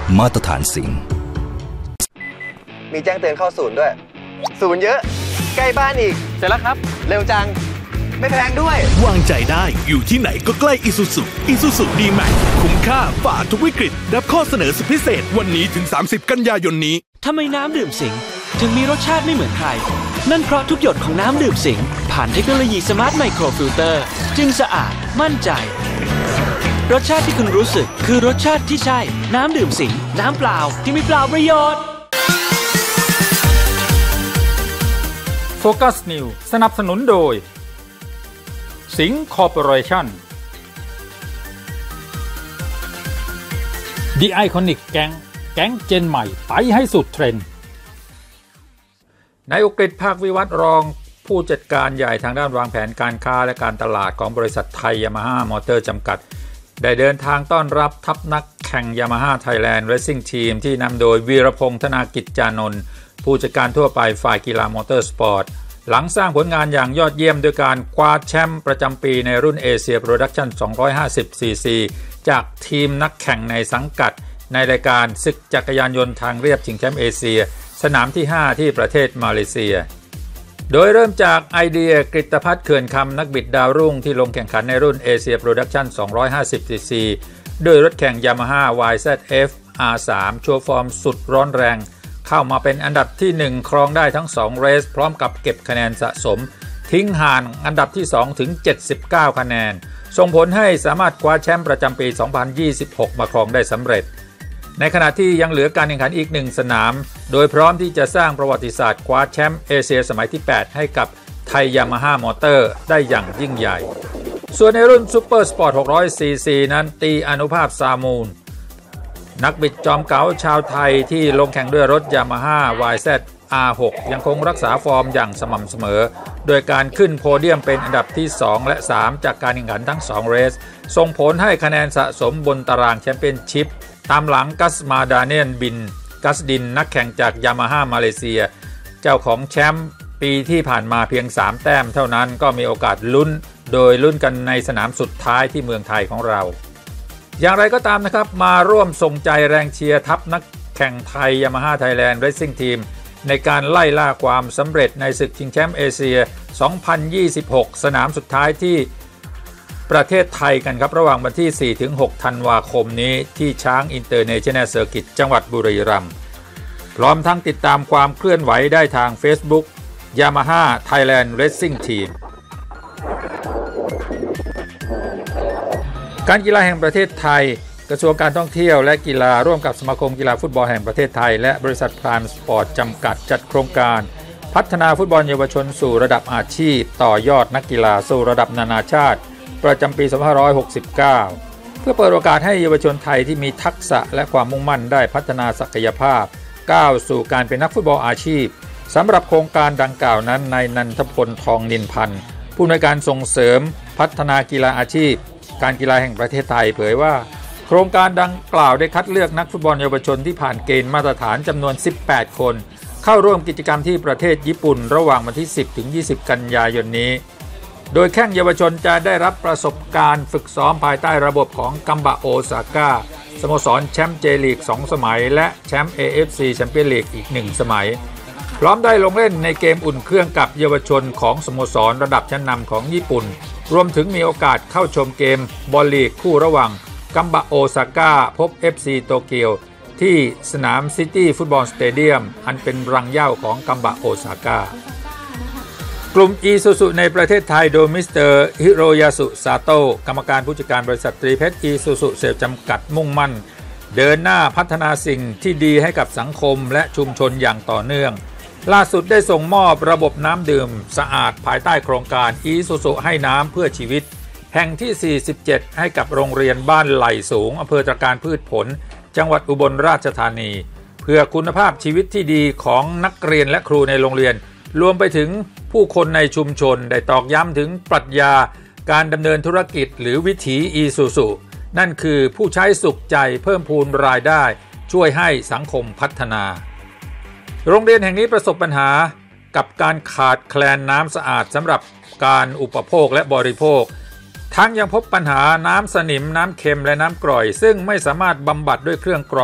มาตรฐานสิงห์มีแจ้งเตือนเข้าศูนย์ด้วยศูนย์เยอะใกล้บ้านอีกเสร็จแล้วครับเร็วจังไม่แพงด้วยวางใจได้อยู่ที่ไหนก็ใกล้ Isuzu D-Max คุ้มค่าฝ่าทุกวิกฤตรับข้อเสนอสุดพิเศษวันนี้ถึง30กันยายนนี้ทำไมน้ำดื่มสิงห์ถึงมีรสชาติไม่เหมือนใครนั่นเพราะทุกหยดของน้ำดื่มสิงห์ผ่านเทคโนโลยีสมาร์ทไมโครฟิลเตอร์จึงสะอาดมั่นใจรสชาติที่คุณรู้สึกคือรสชาติที่ใช่น้ำดื่มสิงห์น้ำเปล่าที่มีเปล่าประโยชน์โฟกัสนิวสนับสนุนโดยสิงห์คอร์ปอเรชั่น The Iconic แก๊งเจนใหม่ไปให้สุดเทรนด์นายอุกฤษ ภาควิวัฒน์รองผู้จัดการใหญ่ทางด้านวางแผนการค้าและการตลาดของบริษัทไทยยามาฮ่ามอเตอร์จำกัดได้เดินทางต้อนรับทัพนักแข่งยามาฮ่าไทยแลนด์เรซซิ่งทีมที่นำโดยวีรพงษ์ธนากิจจานนท์ผู้จัดการทั่วไปฝ่ายกีฬามอเตอร์สปอร์ตหลังสร้างผลงานอย่างยอดเยี่ยมด้วยการคว้าแชมป์ประจำปีในรุ่นเอเชียโปรดักชั่น 250cc จากทีมนักแข่งในสังกัดในรายการศึกจักรยานยนต์ทางเรียบชิงแชมป์เอเชียสนามที่ 5 ที่ประเทศมาเลเซียโดยเริ่มจากไอเดียกฤตภัทรเขื่อนคำนักบิดดาวรุ่งที่ลงแข่งขันในรุ่นเอเชียโปรดักชั่น 250cc ด้วยรถแข่ง Yamaha YZF R3 โชว์ฟอร์มสุดร้อนแรงเข้ามาเป็นอันดับที่ 1 ครองได้ทั้ง 2 เรสพร้อมกับเก็บคะแนนสะสมทิ้งห่างอันดับที่ 2 ถึง 79 คะแนนส่งผลให้สามารถคว้าแชมป์ประจำปี 2026 มาครองได้สำเร็จในขณะที่ยังเหลือการแข่งขันอีก1สนามโดยพร้อมที่จะสร้างประวัติศาสตร์คว้าแชมป์เอเชียสมัยที่ 8 ให้กับไทยยามาฮ่ามอเตอร์ได้อย่างยิ่งใหญ่ส่วนในรุ่นซูเปอร์สปอร์ต 600cc นั้นตีอนุภาพซามูลนักบิดจอมเก๋าชาวไทยที่ลงแข่งด้วยรถ Yamaha YZ R6 ยังคงรักษาฟอร์มอย่างสม่ำเสมอโดยการขึ้นโพเดียมเป็นอันดับที่ 2 และ 3 จากการแข่งขันทั้ง 2 เรสส่งผลให้คะแนนสะสมบนตารางแชมเปี้ยนชิพตามหลังกัสมาดาเนียนบินกัสดินนักแข่งจาก Yamaha มาเลเซียเจ้าของแชมป์ปีที่ผ่านมาเพียง 3 แต้มเท่านั้นก็มีโอกาสลุ้นโดยลุ้นกันในสนามสุดท้ายที่เมืองไทยของเราอย่างไรก็ตามนะครับมาร่วมส่งใจแรงเชียร์ทัพนักแข่งไทย Yamaha Thailand Racing Team ในการไล่ล่าความสำเร็จในศึกชิงแชมป์เอเชีย 2026 สนามสุดท้ายที่ประเทศไทยกันครับระหว่างวันที่ 4-6 ธันวาคมนี้ที่ช้างอินเตอร์เนชั่นแนลเซอร์กิตจังหวัดบุรีรัมย์พร้อมทั้งติดตามความเคลื่อนไหวได้ทาง Facebook Yamaha Thailand Racing Teamการกีฬาแห่งประเทศไทยกระทรวงการท่องเที่ยวและกีฬาร่วมกับสมาคมกีฬาฟุตบอลแห่งประเทศไทยและบริษัทพรามสปอร์ตจำกัดจัดโครงการพัฒนาฟุตบอลเยาวชนสู่ระดับอาชีพต่อยอดนักกีฬาสู่ระดับนานาชาติประจำปี 2569 เพื่อเปิดโอกาสให้เยาวชนไทยที่มีทักษะและความมุ่งมั่นได้พัฒนาศักยภาพก้าวสู่การเป็นนักฟุตบอลอาชีพสำหรับโครงการดังกล่าวนั้นนายนันทพลทองนินพันธ์ผู้อำนวยการส่งเสริมพัฒนากีฬาอาชีพการกีฬาแห่งประเทศไทยเผยว่าโครงการดังกล่าวได้คัดเลือกนักฟุตบอลเยาวชนที่ผ่านเกณฑ์มาตรฐานจำนวน 18 คนเข้าร่วมกิจกรรมที่ประเทศญี่ปุ่นระหว่างวันที่ 10-20 กันยายนนี้โดยแข้งเยาวชนจะได้รับประสบการณ์ฝึกซ้อมภายใต้ระบบของกัมบะโอซาก้าสโมสรแชมป์เจลีก 2 สมัยและแชมป์ AFC แชมเปี้ยนลีกอีก 1 สมัยพร้อมได้ลงเล่นในเกมอุ่นเครื่องกับเยาวชนของสโมสรระดับชั้นนำของญี่ปุ่นรวมถึงมีโอกาสเข้าชมเกมบอลลีกคู่ระหว่างกัมบะโอซาก้าพบ FC โตเกียวที่สนามซิตี้ฟุตบอลสเตเดียมอันเป็นรังเหย้าของกัมบะโอซาก้ากลุ่ม Isuzu ในประเทศไทยโดยมิสเตอร์ฮิโรยาสุซาโตะกรรมการผู้จัดการบริษัทตรีเพชร Isuzu เซลล์จำกัดมุ่งมั่นเดินหน้าพัฒนาสิ่งที่ดีให้กับสังคมและชุมชนอย่างต่อเนื่องล่าสุดได้ส่งมอบระบบน้ำดื่มสะอาดภายใต้โครงการ Isuzu ให้น้ำเพื่อชีวิตแห่งที่ 47 ให้กับโรงเรียนบ้านไหล่สูงอำเภอตะการพืชผลจังหวัดอุบลราชธานีเพื่อคุณภาพชีวิตที่ดีของนักเรียนและครูในโรงเรียนรวมไปถึงผู้คนในชุมชนได้ตอกย้ำถึงปรัชญาการดำเนินธุรกิจหรือวิถี Isuzu นั่นคือผู้ใช้สุขใจเพิ่มพูนรายได้ช่วยให้สังคมพัฒนาโรงเรียนแห่งนี้ประสบปัญหากับการขาดแคลนน้ำสะอาดสำหรับการอุปโภคและบริโภคทั้งยังพบปัญหาน้ำสนิมน้ำเค็มและน้ำกร่อยซึ่งไม่สามารถบำบัดด้วยเครื่องกรอง